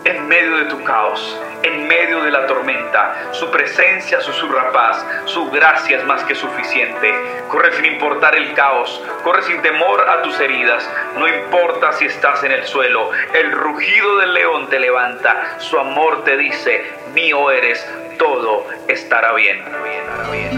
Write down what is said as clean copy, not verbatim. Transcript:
En medio de tu caos, en medio de la tormenta, su presencia susurra paz, su gracia es más que suficiente. Corre sin importar el caos, corre sin temor a tus heridas, no importa si estás en el suelo, el rugido del león te levanta, su amor te dice, mío eres, todo estará bien.